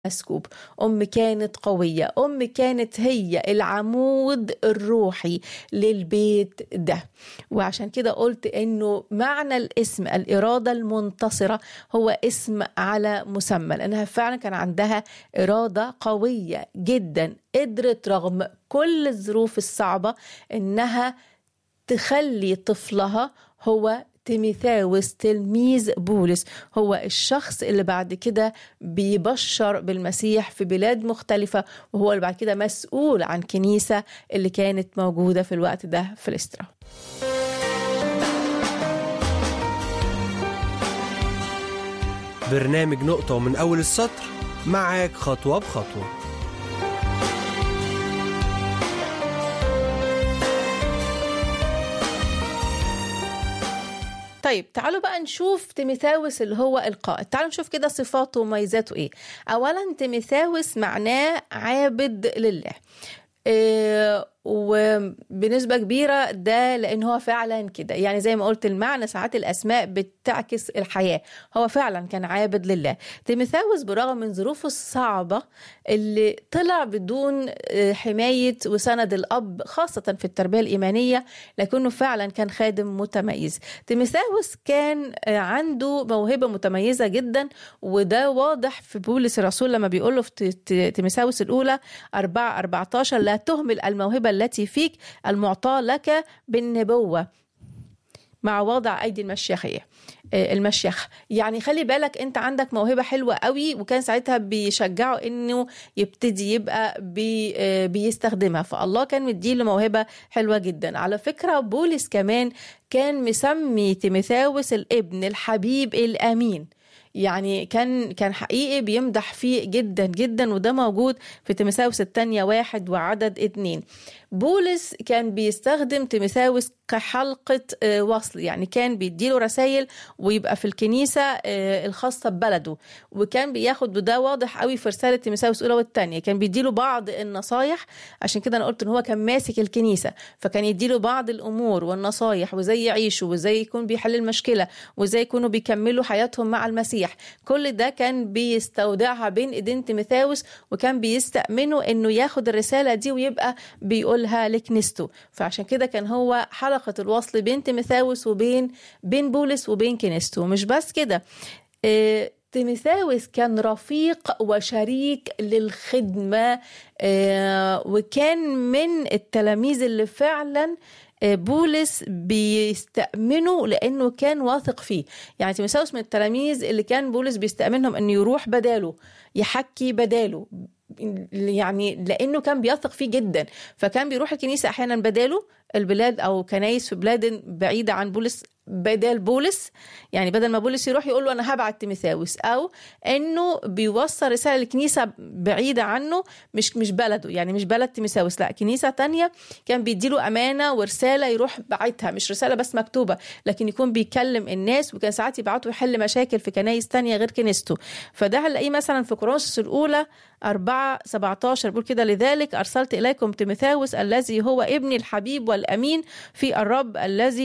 مسكوب. كانت قوية، كانت هي العمود الروحي للبيت ده. وعشان كده قلت انه معنى الاسم الإرادة المنتصرة هو اسم على مسمى، لأنها فعلا كان عندها إرادة قوية جدا، قدرت رغم كل الظروف الصعبة انها تخلي طفلها هو تيموثاوس تلميذ بولس هو الشخص اللي بعد كده بيبشر بالمسيح في بلاد مختلفة، وهو اللي بعد كده مسؤول عن كنيسة اللي كانت موجودة في الوقت ده في لسترا. برنامج نقطة ومن أول السطر معاك خطوة بخطوة. طيب تعالوا بقى نشوف تيموثاوس اللي هو القائد. تعالوا نشوف كده صفاته وميزاته ايه. اولا تيموثاوس معناه عابد لله، وبنسبة كبيرة ده لأن هو فعلا كده، يعني زي ما قلت المعنى ساعات الأسماء بتعكس الحياة. هو فعلا كان عابد لله. تيموثاوس برغم من ظروفه الصعبة اللي طلع بدون حماية وسند الأب خاصة في التربية الإيمانية، لكنه فعلا كان خادم متميز. تيموثاوس كان عنده موهبة متميزة جدا، وده واضح في بولس الرسول لما بيقوله في تيموثاوس الأولى 4:14 لا تهمل الموهبة التي فيك المعطاة لك بالنبوة مع وضع أيدي المشيخة. يعني خلي بالك انت عندك موهبة حلوة قوي، وكان ساعتها بيشجعه انه يبتدي يبقى بيستخدمها، فالله كان مديله موهبة حلوة جدا. على فكرة بولس كمان كان مسمي تيموثاوس الابن الحبيب الأمين، يعني كان حقيقي بيمدح فيه جدا جدا، وده موجود في تيموثاوس الثانية 1 وعدد 2. بولس كان بيستخدم تيموثاوس كحلقة وصل، يعني كان بيديله رسائل ويبقى في الكنيسة الخاصة ببلده، وكان بياخد، وده واضح قوي في رسالة تيموثاوس الأولى والثانية، كان بيديله بعض النصايح. عشان كده أنا قلت إن هو كان ماسك الكنيسة، فكان يديله بعض الأمور والنصايح وزي يعيشوا وزي يكون بيحل المشكلة وزي يكونوا بيكملوا حياتهم مع المسيح. كل ده كان بيستودعها بين إيدين تيموثاوس، وكان بيستأمنه إنه ياخد الرسالة دي ويبقى بيقولها لكنيسته. فعشان كده كان هو حلقة الوصل بين تيموثاوس وبين بولس وبين كنيسته. مش بس كده، تيموثاوس كان رفيق وشريك للخدمة، وكان من التلاميذ اللي فعلا بولس بيستأمنه لأنه كان واثق فيه. يعني تيموثاوس من التلاميذ اللي كان بولس بيستأمنهم أنه يروح بداله، يحكي بداله، يعني لأنه كان بيثق فيه جدا، فكان بيروح الكنيسة أحيانا بداله، البلاد أو كنايس في بلاد بعيدة عن بولس بدال بولس، يعني بدل ما بولس يروح يقول له أنا هبعت تيموثاوس، أو أنه بيوصل رسالة لكنيسة بعيدة عنه، مش بلده، يعني مش بلد تيموثاوس، لا كنيسة تانية، كان بيديله أمانة ورسالة يروح بعتها، مش رسالة بس مكتوبة، لكن يكون بيكلم الناس، وكان ساعات يبعته يحل مشاكل في كنايس تانية غير كنيسته. فده هنلاقيه مثلا في كورنثوس الأولى 4:17 بيقول كده لذلك أرسلت إليكم تيموثاوس الذي هو ابني الحبيب والأمين في الرب، الذي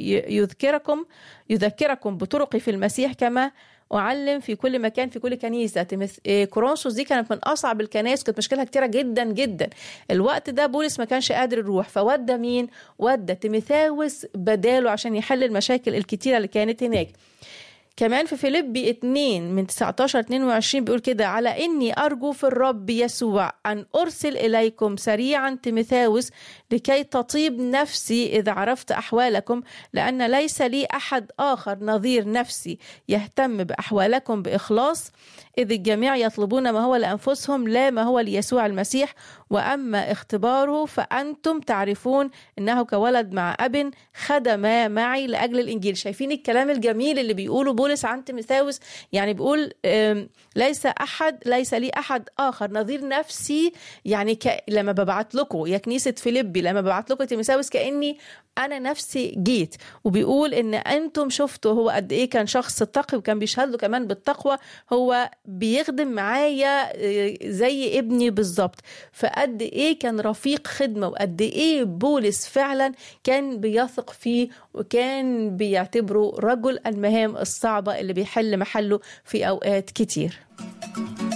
يذكركم بطرقي في المسيح كما أعلم في كل مكان في كل كنيسة. كورنثوس دي كانت من أصعب الكنائس، كانت مشكلها كتيرة جدا جدا. الوقت ده بولس ما كانش قادر يروح، فودى مين؟ ودى تيموثاوس بداله عشان يحل المشاكل الكتيرة اللي كانت هناك. كمان في فيليبي 2:19-22 بيقول كده على إني أرجو في الرب يسوع أن أرسل إليكم سريعا تيموثاوس لكي تطيب نفسي إذا عرفت أحوالكم، لأن ليس لي أحد آخر نظير نفسي يهتم بأحوالكم بإخلاص، إذ الجميع يطلبون ما هو لأنفسهم لا ما هو ليسوع المسيح، وأما اختباره فأنتم تعرفون إنه كولد مع أب خدم معي لأجل الإنجيل. شايفين الكلام الجميل اللي بيقوله بولس عن تيموثاوس؟ يعني بيقول ليس لي أحد آخر نظير نفسي، يعني لما ببعت لكم يا كنيسة فيليبي، لما ببعت لكم تيموثاوس كأني أنا نفسي جيت. وبيقول إن أنتم شفتوا هو قد إيه كان شخص تقي، وكان بيشهد له كمان بالتقوى، هو بيخدم معايا زي ابني بالظبط. فقد إيه كان رفيق خدمة، وقد إيه بولس فعلا كان بيثق فيه، وكان بيعتبره رجل المهام الصعبة اللي بيحل محله في أوقات كتير.